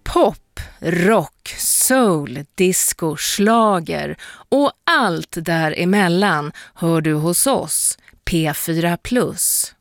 Pop, rock, soul, disco, schlager och allt däremellan hör du hos oss, P4+.